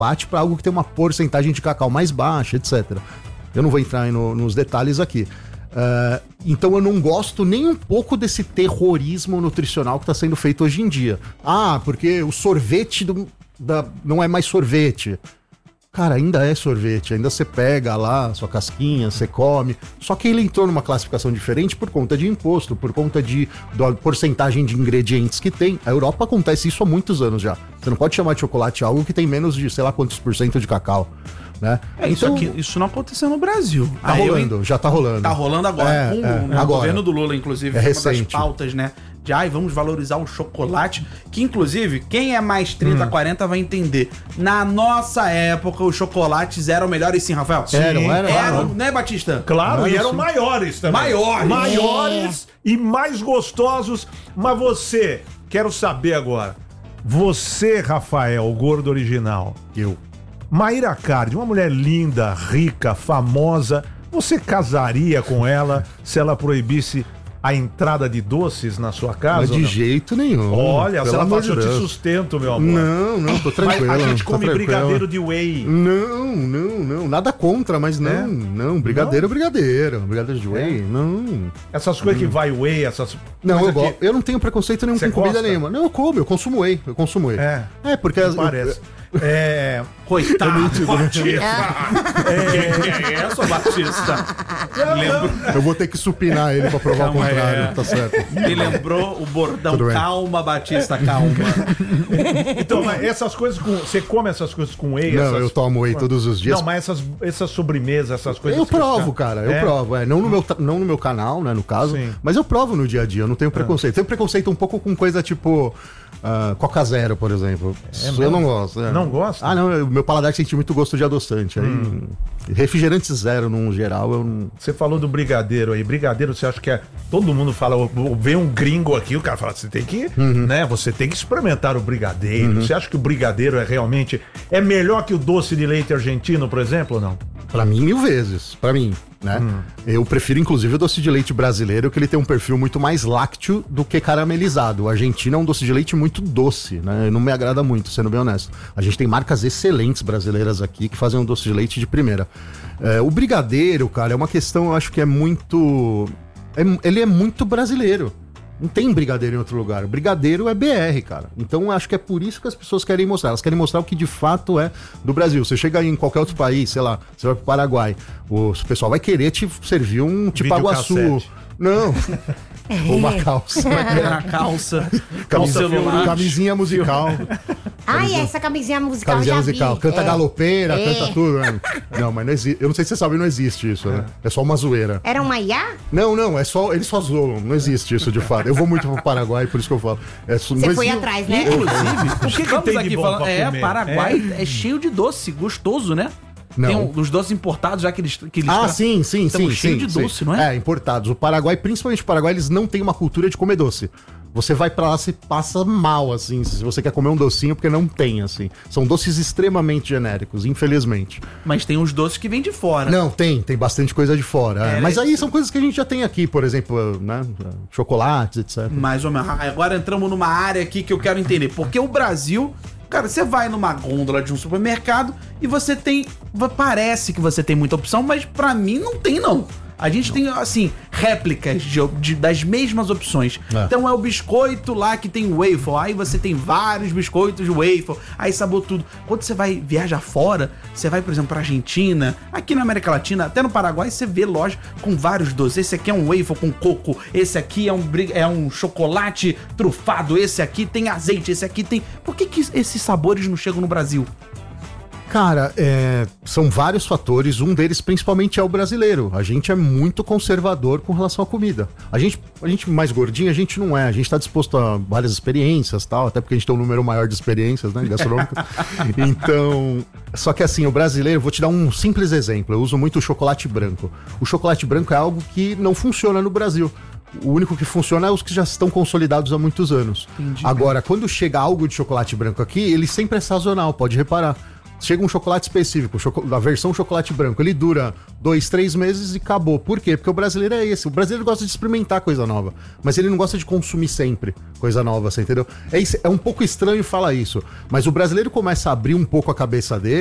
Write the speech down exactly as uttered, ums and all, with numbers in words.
chocolate para algo que tem uma porcentagem de cacau mais baixa, etcétera. Eu não vou entrar aí no, nos detalhes aqui. Uh, então eu não gosto nem um pouco desse terrorismo nutricional que está sendo feito hoje em dia. Ah, porque o sorvete do, da, não é mais sorvete. Cara, ainda é sorvete, ainda você pega lá sua casquinha, você come. Só que ele entrou numa classificação diferente por conta de imposto, por conta de da porcentagem de ingredientes que tem. A Europa acontece isso há muitos anos já. Você não pode chamar de chocolate algo que tem menos de sei lá quantos por cento de cacau. Né? É, isso, então, aqui, isso não aconteceu no Brasil. Tá Aí rolando, eu, já tá rolando. Tá rolando agora. É, com é, o, agora. o governo do Lula, inclusive, é uma recente. das pautas, né? De, ai, vamos valorizar o chocolate. Que, inclusive, quem é mais trinta, hum. quarenta vai entender. Na nossa época, os chocolates eram melhores sim, Rafael? Sim, eram, eram. Eram, né, Batista? Claro, Claro, e eram sim. maiores também. Maiores. Maiores e mais gostosos. Mas você, quero saber agora. Você, Rafael, o gordo original. Eu. Mayra Card, uma mulher linda, rica, famosa. Você casaria com ela se ela proibisse a entrada de doces na sua casa? Mas de jeito nenhum. Olha, se ela amor falasse, eu de te Deus. sustento, meu amor. Não, não, tô tranquilo. Mas a gente tô come tranquilo. brigadeiro de whey. Não, não, não. Nada contra, mas não, É? não. Brigadeiro, brigadeiro. Brigadeiro de whey, não. Essas coisas que vai whey, essas... Não, eu, coisas go- eu não tenho preconceito nenhum Você com comida gosta? nenhuma. Não, eu como, eu consumo whey. Eu consumo whey. É. É, porque... as- Parece. É... Coitado, Batista. É... Quem é essa, Batista? Lembro, Eu vou ter que supinar ele pra provar Calma, o contrário, é. tá certo. me lembrou o bordão. Tudo bem. Calma, Batista, calma. Então, mas essas coisas com... Você come essas coisas com whey? Não, essas... eu tomo whey todos os dias. Não, mas essas, essas sobremesas, essas coisas... Eu que você provo, fica- cara, eu É? provo. É, não, no meu, tra- não no meu canal, né, no caso, Sim. mas eu provo no dia a dia, eu não tenho preconceito. Tenho preconceito um pouco com coisa tipo ah, Coca Zero, por exemplo. eu mesmo? não gosto. é. Não gosta? Ah, não, eu- meu paladar sente muito gosto de adoçante. Aí, refrigerante zero, num geral, eu não... Você falou do brigadeiro aí. Brigadeiro, você acha que é... Todo mundo fala, ó, vem um gringo aqui, o cara fala, você tem que, né? Você tem que experimentar o brigadeiro. Você acha que o brigadeiro é realmente... É melhor que o doce de leite argentino, por exemplo, ou não? Pra mim, mil vezes. Pra mim, né? Eu prefiro, inclusive, o doce de leite brasileiro, que ele tem um perfil muito mais lácteo do que caramelizado. O argentino é um doce de leite muito doce, né? Não me agrada muito, sendo bem honesto. A gente tem marcas excelentes brasileiras aqui que fazem um doce de leite de primeira. É, o brigadeiro, cara, é uma questão, eu acho que é muito... é- ele é muito brasileiro. Não tem brigadeiro em outro lugar. O brigadeiro é B R, cara. Então eu acho que é por isso que as pessoas querem mostrar. Elas querem mostrar o que de fato é do Brasil. Você chega aí em qualquer outro país, sei lá, você vai pro Paraguai, o pessoal vai querer te servir um tipo Aguaçu. Videocassete. Não. Ou uma calça. Na calça, com o Camisa, celular. camisinha musical. Ai, essa camisinha musical Camisinha já musical. vi. Canta É. galopeira, É. canta tudo. Né? Não, mas não existe. Eu não sei se você sabe, não existe isso, né? É só uma zoeira. Era uma Iá? Não, não, é só. Eles só zoam. Não existe isso de fato. Eu vou muito pro Paraguai, por isso que eu falo. É, só- não Você foi existe- atrás, né? Inclusive, O que que estamos tem de aqui bom falando. pra É, comer? Paraguai é. cheio de doce, gostoso, né? Não. Tem um, os doces importados, já que eles. Que eles Ah, tra- sim, sim, Então, sim. cheio sim, de sim. doce, não é? É, importados. O Paraguai, principalmente o Paraguai, eles não têm uma cultura de comer doce. Você vai pra lá, você passa mal, assim, se você quer comer um docinho, porque não tem, assim. São doces extremamente genéricos, infelizmente. Mas tem os doces que vêm de fora. Não, tem, tem bastante coisa de fora. é. É, Mas né? aí são coisas que a gente já tem aqui, por exemplo, né? Chocolates, etcétera. Mais ou menos. Agora entramos numa área aqui que eu quero entender. Porque o Brasil, cara, você vai numa gôndola de um supermercado e você tem. Parece que você tem muita opção, mas pra mim não tem, não. A gente tem, assim, réplicas de, de- das mesmas opções. É. Então é o biscoito lá que tem waffle. Aí você tem vários biscoitos waffle. Aí sabor tudo. Quando você vai viajar fora, você vai, por exemplo, pra Argentina, aqui na América Latina, até no Paraguai, você vê loja com vários doces. Esse aqui é um waffle com coco. Esse aqui é um, bri- é um chocolate trufado. Esse aqui tem azeite. Esse aqui tem... Por que, que esses sabores não chegam no Brasil? Cara, é, são vários fatores, um deles principalmente é o brasileiro. A gente é muito conservador com relação à comida. A gente, a gente mais gordinho, a gente não é. A gente tá disposto a várias experiências, tal, até porque a gente tem um número maior de experiências, né, gastronômicas. Então, só que assim, o brasileiro, vou te dar um simples exemplo. Eu uso muito o chocolate branco. O chocolate branco é algo que não funciona no Brasil. O único que funciona é os que já estão consolidados há muitos anos. Entendi. Agora, quando chega algo de chocolate branco aqui, ele sempre é sazonal, pode reparar. chega um chocolate específico, a versão chocolate branco, ele dura dois, três meses e acabou. Por quê? Porque o brasileiro é esse. O brasileiro gosta de experimentar coisa nova, mas ele não gosta de consumir sempre coisa nova, você entendeu? É, isso, é um pouco estranho falar isso, mas o brasileiro começa a abrir um pouco a cabeça dele